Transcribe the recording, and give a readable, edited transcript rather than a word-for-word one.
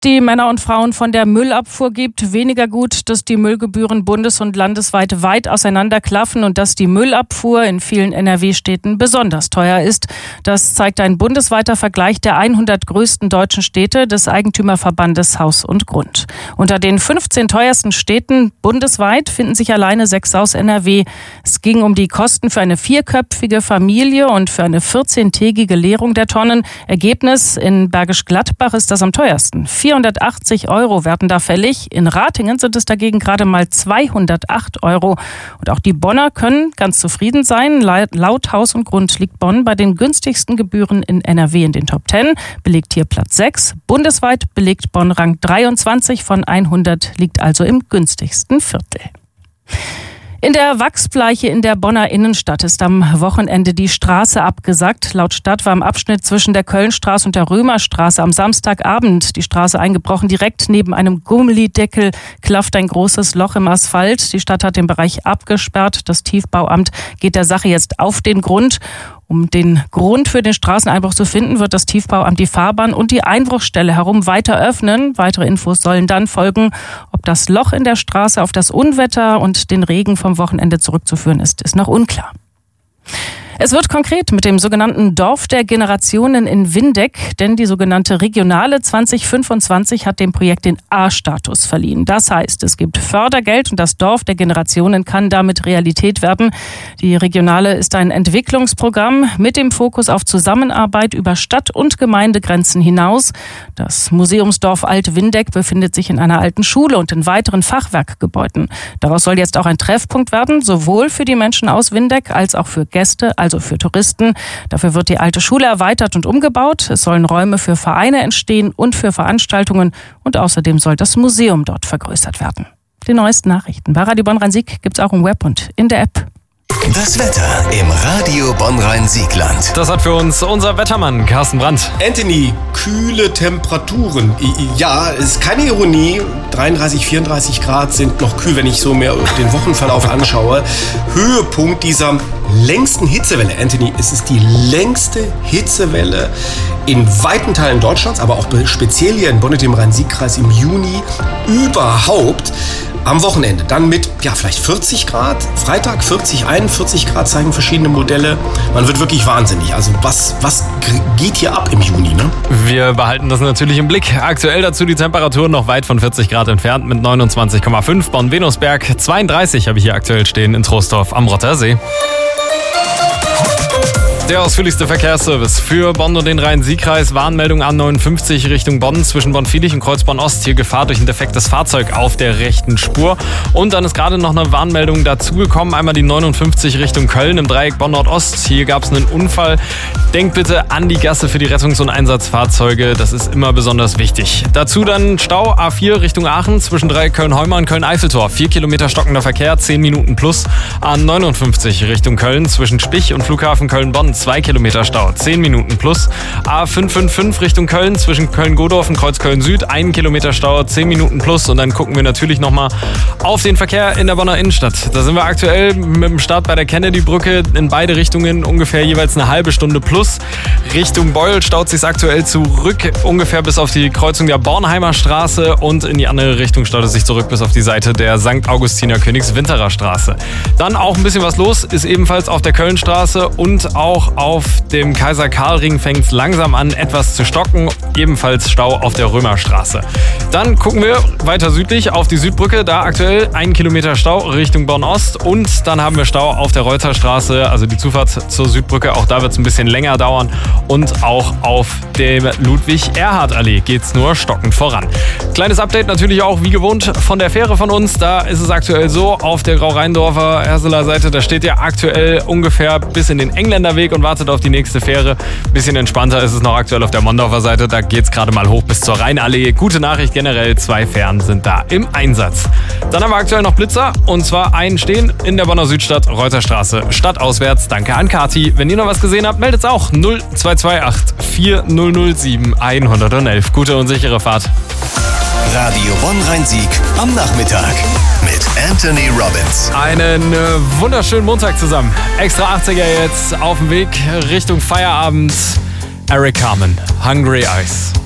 die Männer und Frauen von der Müllabfuhr gibt. Weniger gut, dass die Müllgebühren bundes- und landesweit weit auseinanderklaffen und dass die Müllabfuhr in vielen NRW-Städten besonders teuer ist. Das zeigt ein bundesweiter Vergleich der 100 größten deutschen Städte des Eigentümerverbandes Haus und Grund. Unter den 15 teuersten Städten bundesweit finden sich alleine 6 aus NRW. Es ging um die Kosten für eine 4-köpfige Familie und für eine 14-tägige Leerung der Tonnen. Ergebnis: in Bergisch Gladbach ist das am teuersten. 480 € werden da fällig. In Ratingen sind es dagegen gerade mal 208 €. Und auch die Bonner können ganz zufrieden sein. Laut Haus und Grund liegt Bonn bei den günstigsten Gebühren in NRW in den Top 10, belegt hier Platz 6. Bundesweit belegt Bonn Rang 23 von 100, liegt also im günstigsten Viertel. In der Wachsbleiche in der Bonner Innenstadt ist am Wochenende die Straße abgesackt. Laut Stadt war im Abschnitt zwischen der Kölnstraße und der Römerstraße am Samstagabend die Straße eingebrochen. Direkt neben einem Gummideckel klafft ein großes Loch im Asphalt. Die Stadt hat den Bereich abgesperrt. Das Tiefbauamt geht der Sache jetzt auf den Grund. Um den Grund für den Straßeneinbruch zu finden, wird das Tiefbauamt die Fahrbahn und die Einbruchsstelle herum weiter öffnen. Weitere Infos sollen dann folgen. Ob das Loch in der Straße auf das Unwetter und den Regen vom Wochenende zurückzuführen ist, ist noch unklar. Es wird konkret mit dem sogenannten Dorf der Generationen in Windeck, denn die sogenannte Regionale 2025 hat dem Projekt den A-Status verliehen. Das heißt, es gibt Fördergeld und das Dorf der Generationen kann damit Realität werden. Die Regionale ist ein Entwicklungsprogramm mit dem Fokus auf Zusammenarbeit über Stadt- und Gemeindegrenzen hinaus. Das Museumsdorf Alt-Windeck befindet sich in einer alten Schule und in weiteren Fachwerkgebäuden. Daraus soll jetzt auch ein Treffpunkt werden, sowohl für die Menschen aus Windeck als auch für Gäste, also für Touristen. Dafür wird die alte Schule erweitert und umgebaut. Es sollen Räume für Vereine entstehen und für Veranstaltungen. Und außerdem soll das Museum dort vergrößert werden. Die neuesten Nachrichten bei Radio Bonn-Rhein-Sieg gibt es auch im Web und in der App. Das Wetter im Radio Bonn-Rhein-Siegland. Das hat für uns unser Wettermann Carsten Brandt. Anthony, kühle Temperaturen. Ja, ist keine Ironie. 33, 34 Grad sind noch kühl, wenn ich so mehr den Wochenverlauf anschaue. Höhepunkt dieser längsten Hitzewelle. Anthony, es ist die längste Hitzewelle in weiten Teilen Deutschlands, aber auch speziell hier in Bonn und dem Rhein-Sieg-Kreis im Juni überhaupt. Am Wochenende dann mit, vielleicht 40 Grad. Freitag 40, 41 Grad zeigen verschiedene Modelle. Man wird wirklich wahnsinnig. Also was geht hier ab im Juni, ne? Wir behalten das natürlich im Blick. Aktuell dazu die Temperatur noch weit von 40 Grad entfernt mit 29,5. Bonn-Venusberg 32 habe ich hier aktuell stehen in Troisdorf am Rottersee. Der ausführlichste Verkehrsservice für Bonn und den Rhein-Sieg-Kreis. Warnmeldung A59 Richtung Bonn zwischen Bonn-Viedig und Kreuzborn-Ost. Hier Gefahr durch ein defektes Fahrzeug auf der rechten Spur. Und dann ist gerade noch eine Warnmeldung dazugekommen. Einmal die 59 Richtung Köln im Dreieck Bonn-Nord-Ost. Hier gab es einen Unfall. Denkt bitte an die Gasse für die Rettungs- und Einsatzfahrzeuge. Das ist immer besonders wichtig. Dazu dann Stau A4 Richtung Aachen zwischen Dreieck Köln-Heumer und Köln-Eiffeltor. 4 Kilometer stockender Verkehr, 10 Minuten plus. A59 Richtung Köln zwischen Spich und Flughafen Köln-Bonn. 2 Kilometer Stau, 10 Minuten plus. A555 Richtung Köln zwischen Köln-Godorf und Kreuzköln-Süd, 1 Kilometer Stau, 10 Minuten plus. Und dann gucken wir natürlich nochmal auf den Verkehr in der Bonner Innenstadt. Da sind wir aktuell mit dem Start bei der Kennedy-Brücke in beide Richtungen ungefähr jeweils eine halbe Stunde plus. Richtung Beul staut sich aktuell zurück, ungefähr bis auf die Kreuzung der Bornheimer Straße, und in die andere Richtung staut es sich zurück bis auf die Seite der St. Augustiner Königswinterer Straße. Dann auch ein bisschen was los ist ebenfalls auf der Kölnstraße und auch auf dem Kaiser-Karl-Ring fängt es langsam an, etwas zu stocken. Ebenfalls Stau auf der Römerstraße. Dann gucken wir weiter südlich auf die Südbrücke. Da aktuell 1 Kilometer Stau Richtung Bonn-Ost. Und dann haben wir Stau auf der Reuterstraße, also die Zufahrt zur Südbrücke. Auch da wird es ein bisschen länger dauern. Und auch auf der Ludwig-Erhard-Allee geht es nur stockend voran. Kleines Update natürlich auch wie gewohnt von der Fähre von uns. Da ist es aktuell so, auf der Grau-Rheindorfer Herseler Seite, da steht ja aktuell ungefähr bis in den Engländerweg und wartet auf die nächste Fähre. Ein bisschen entspannter ist es noch aktuell auf der Mondorfer Seite. Da geht es gerade mal hoch bis zur Rheinallee. Gute Nachricht generell, 2 Fähren sind da im Einsatz. Dann haben wir aktuell noch Blitzer, und zwar einen stehen in der Bonner Südstadt, Reuterstraße, stadtauswärts. Danke an Kati. Wenn ihr noch was gesehen habt, meldet es auch. 0228 4007 111. Gute und sichere Fahrt. Radio Bonn-Rhein-Sieg am Nachmittag mit Anthony Robbins. Einen wunderschönen Montag zusammen. Extra 80er jetzt auf dem Weg Richtung Feierabend. Eric Carmen, Hungry Eyes.